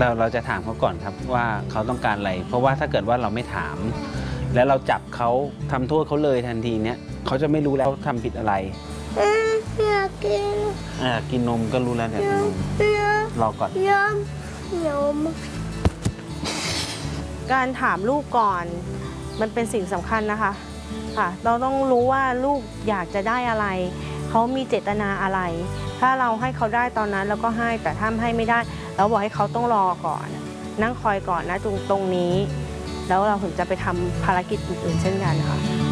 เราจะถามเขาก่อนครับว่าเขาต้องการอะไรเพราะว่าถ้าเกิดว่าเราไม่ถามแล้วเราจับเขาทำโทษเขาเลยทันทีเนี้ยเขาจะไม่รู้แล้วทำผิดอะไรอยากกินกินนมก็รู้แล้วเนี่ยรอก่อนนมการถามลูกก่อนมันเป็นสิ่งสำคัญนะคะค่ะเราต้องรู้ว่าลูกอยากจะได้อะไรเขามีเจตนาอะไรถ้าเราให้เขาได้ตอนนั้นเราก็ให้แต่ถ้าให้ไม่ได้เราบอกให้เขาต้องรอก่อนนั่งคอยก่อนนะตรงนี้แล้วเราถึงจะไปทำภารกิจอื่นๆเช่นกันค่ะ